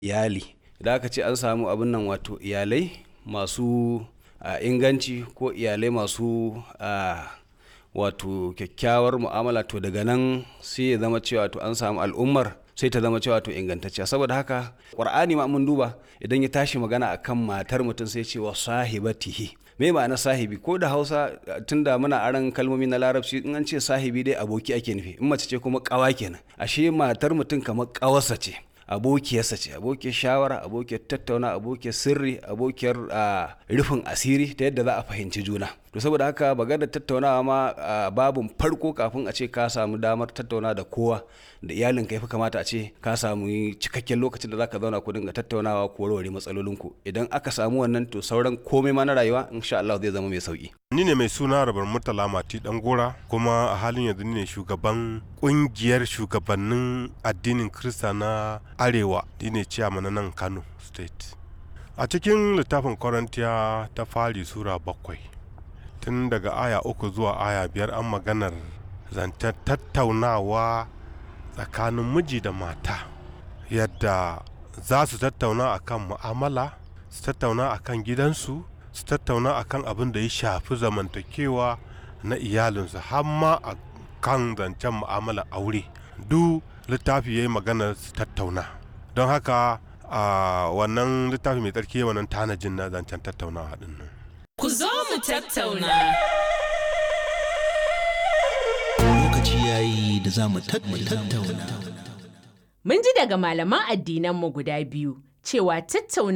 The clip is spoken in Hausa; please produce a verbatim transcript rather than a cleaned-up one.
iyali. Idan aka ce an samu abin nan wato iyalai masu a inganci ko iyalai masu a wato kyakkyawar mu'amala, to daga nan sai ya zama cewa to an samu al'ummar sai ta zama cewa to ingantacciya. Saboda haka Qur'ani ma mun duba idan ya tashi magana akan matar mutum sai ce wa sahibatihi. Me ma'ana sahibi? Ko da Hausa tunda muna aran kalmomi na Larabci, in an ce sahibi dai aboki ake nufi, in mace ce kuma ƙawa kenan. Ashe matar mutum kamar ƙawarsa ce, abokiyarsa ce, abokiyar shawara, abokiyar tattauna, abokiyar sirri, abokiyar rufin asiri ta yadda za a fahimci juna. To saboda haka maganar tattaunawa ma a babun farko kafin a ce ka samu damar tattauna da kowa da iyalinka, yafi kamata a ce ka samu cikakken lokacin da zaka zauna ku dinga tattaunawa ku warware matsalolinku. Idan aka samu wannan, to sauran komai ma na rayuwa insha Allah zai zama mai sauki. Ni ne mai suna Rabar Murtala Mati Dangora, kuma a halin yanzu ni ne shugaban kungiyar shugabannin addinin Kirista na Arewa, ni ne chairman nan Kano State. A cikin littafin Korintiya ta fari sura bakwai, tun daga aya uku zuwa aya biyar an maganar zancen tattaunawa tsakanin miji da mata, yadda za su tattauna akan mu'amala, su tattauna akan gidansu, su tattauna akan abin da ya shafi zamantakewa na iyalinsu, har ma a kan zancen mu'amala aure. Duk littafi ya yi maganar su tattauna. Don haka a wannan littafi mai tsarki wannan tanajin na zancen tattaunawa din nan. Ku zo mu tattauna. Lokaci yayi da za mu tattauna. Mun ji daga malaman addinanmu guda biyu cewa tattauna